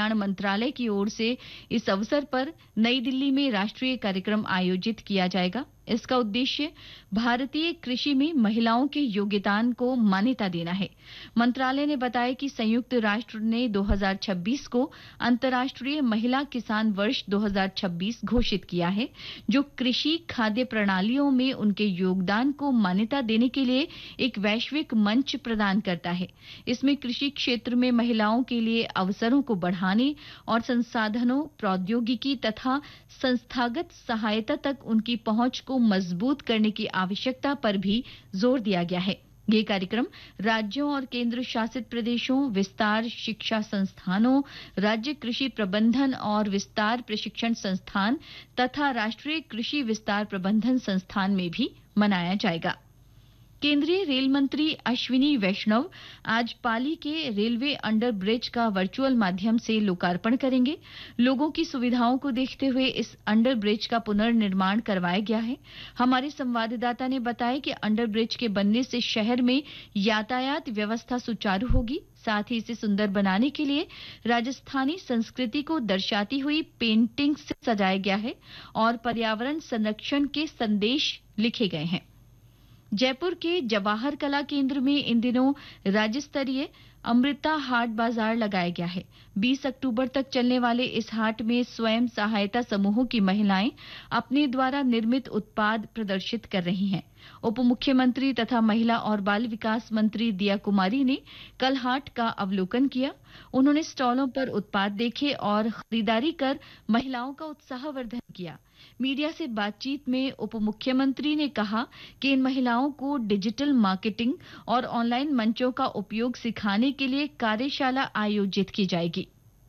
कल्याण मंत्रालय की ओर से इस अवसर पर नई दिल्ली में राष्ट्रीय कार्यक्रम आयोजित किया जाएगा। इसका उद्देश्य भारतीय कृषि में महिलाओं के योगदान को मान्यता देना है। मंत्रालय ने बताया कि संयुक्त राष्ट्र ने 2026 को अंतर्राष्ट्रीय महिला किसान वर्ष 2026 घोषित किया है, जो कृषि खाद्य प्रणालियों में उनके योगदान को मान्यता देने के लिए एक वैश्विक मंच प्रदान करता है। इसमें कृषि क्षेत्र में महिलाओं के लिए अवसरों को बढ़ाने और संसाधनों, प्रौद्योगिकी तथा संस्थागत सहायता तक उनकी पहुंच को मजबूत करने की आवश्यकता पर भी जोर दिया गया है। ये कार्यक्रम राज्यों और केंद्र शासित प्रदेशों, विस्तार शिक्षा संस्थानों, राज्य कृषि प्रबंधन और विस्तार प्रशिक्षण संस्थान तथा राष्ट्रीय कृषि विस्तार प्रबंधन संस्थान में भी मनाया जाएगा। केंद्रीय रेल मंत्री अश्विनी वैष्णव आज पाली के रेलवे अंडर ब्रिज का वर्चुअल माध्यम से लोकार्पण करेंगे। लोगों की सुविधाओं को देखते हुए इस अंडर ब्रिज का पुनर्निर्माण करवाया गया है। हमारे संवाददाता ने बताया कि अंडर ब्रिज के बनने से शहर में यातायात व्यवस्था सुचारू होगी। साथ ही इसे सुंदर बनाने के लिए राजस्थानी संस्कृति को दर्शाती हुई पेंटिंग से सजाया गया है और पर्यावरण संरक्षण के संदेश लिखे गए हैं। जयपुर के जवाहर कला केंद्र में इन दिनों राज्य स्तरीय अमृता हाट बाजार लगाया गया है। 20 अक्टूबर तक चलने वाले इस हाट में स्वयं सहायता समूहों की महिलाएं अपने द्वारा निर्मित उत्पाद प्रदर्शित कर रही हैं। उप मुख्यमंत्री तथा महिला और बाल विकास मंत्री दिया कुमारी ने कल हाट का अवलोकन किया। उन्होंने स्टॉलों पर उत्पाद देखे और खरीदारी कर महिलाओं का उत्साहवर्धन किया। मीडिया से बातचीत में उप मुख्यमंत्री ने कहा कि इन महिलाओं को डिजिटल मार्केटिंग और ऑनलाइन मंचों का उपयोग सिखाने के लिए कार्यशाला आयोजित की जाएगी।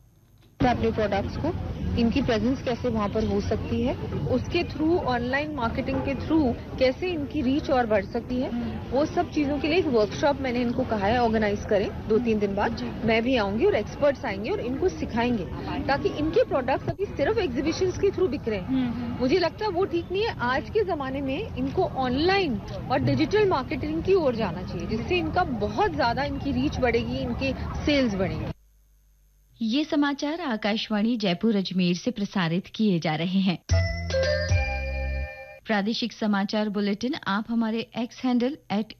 अपने प्रोडक्ट्स को इनकी प्रेजेंस कैसे वहाँ पर हो सकती है, उसके थ्रू ऑनलाइन मार्केटिंग के थ्रू कैसे इनकी रीच और बढ़ सकती है, वो सब चीजों के लिए एक वर्कशॉप मैंने इनको कहा है ऑर्गेनाइज करें। 2-3 दिन बाद मैं भी आऊंगी और एक्सपर्ट्स आएंगे और इनको सिखाएंगे ताकि इनके प्रोडक्ट्स अभी सिर्फ एग्जीबिशंस के थ्रू बिक रहे हैं। मुझे लगता है वो ठीक नहीं है। आज के जमाने में इनको ऑनलाइन और डिजिटल मार्केटिंग की ओर जाना चाहिए, जिससे इनका बहुत ज्यादा इनकी रीच बढ़ेगी, इनके सेल्स बढ़ेंगे। ये समाचार आकाशवाणी जयपुर अजमेर से प्रसारित किए जा रहे हैं। प्रादेशिक समाचार बुलेटिन आप हमारे x handle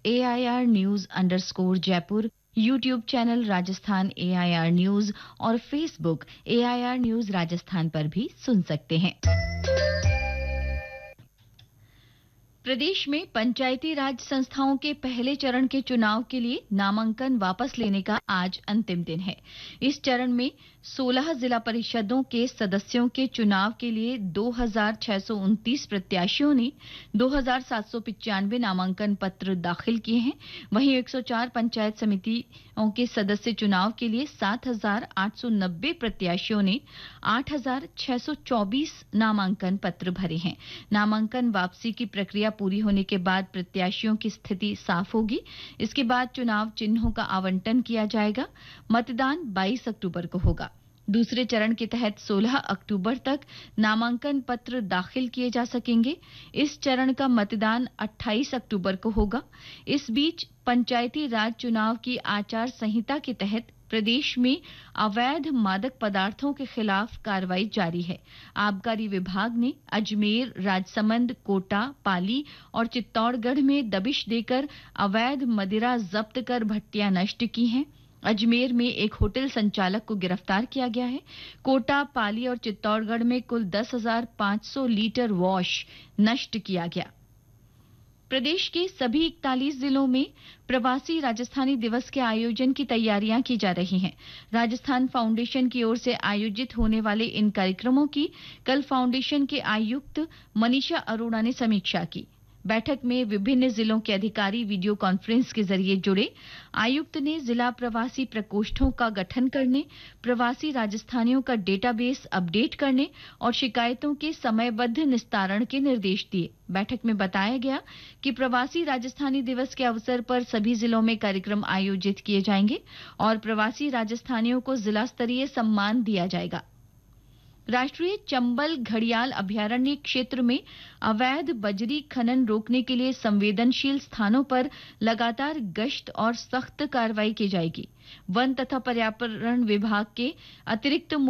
@AIR_News_Jaipur, YouTube channel Rajasthan AIR news और फेसबुक AIR न्यूज राजस्थान पर भी सुन सकते हैं। प्रदेश में पंचायती राज संस्थाओं के पहले चरण के चुनाव के लिए नामांकन वापस लेने का आज अंतिम दिन है। इस चरण में 16 जिला परिषदों के सदस्यों के चुनाव के लिए 2629 प्रत्याशियों ने 2795 नामांकन पत्र दाखिल किए हैं। वहीं 104 पंचायत समितियों के सदस्य चुनाव के लिए 7890 प्रत्याशियों ने 8624 नामांकन पत्र भरे हैं। नामांकन वापसी की प्रक्रिया पूरी होने के बाद प्रत्याशियों की स्थिति साफ होगी। इसके बाद चुनाव चिन्हों का आवंटन किया जाएगा। मतदान 22 अक्टूबर को होगा। दूसरे चरण के तहत 16 अक्टूबर तक नामांकन पत्र दाखिल किए जा सकेंगे। इस चरण का मतदान 28 अक्टूबर को होगा। इस बीच पंचायती राज चुनाव की आचार संहिता के तहत प्रदेश में अवैध मादक पदार्थों के खिलाफ कार्रवाई जारी है। आबकारी विभाग ने अजमेर, राजसमंद, कोटा, पाली और चित्तौड़गढ़ में दबिश देकर अवैध मदिरा जब्त कर भट्टियां नष्ट की हैं। अजमेर में एक होटल संचालक को गिरफ्तार किया गया है। कोटा, पाली और चित्तौड़गढ़ में कुल 10,500 लीटर वॉश नष्ट किया गया। प्रदेश के सभी 41 जिलों में प्रवासी राजस्थानी दिवस के आयोजन की तैयारियां की जा रही हैं। राजस्थान फाउंडेशन की ओर से आयोजित होने वाले इन कार्यक्रमों की कल फाउंडेशन के आयुक्त मनीषा अरोड़ा ने समीक्षा की। बैठक में विभिन्न जिलों के अधिकारी वीडियो कॉन्फ्रेंस के जरिए जुड़े। आयुक्त ने जिला प्रवासी प्रकोष्ठों का गठन करने, प्रवासी राजस्थानियों का डेटाबेस अपडेट करने और शिकायतों के समयबद्ध निस्तारण के निर्देश दिए। बैठक में बताया गया कि प्रवासी राजस्थानी दिवस के अवसर पर सभी जिलों में कार्यक्रम आयोजित किए जाएंगे और प्रवासी राजस्थानियों को जिला स्तरीय सम्मान दिया जाएगा। राष्ट्रीय चंबल घड़ियाल अभयारण्य क्षेत्र में अवैध बजरी खनन रोकने के लिए संवेदनशील स्थानों पर लगातार गश्त और सख्त कार्रवाई की जाएगी। वन तथा पर्यावरण विभाग के अतिरिक्त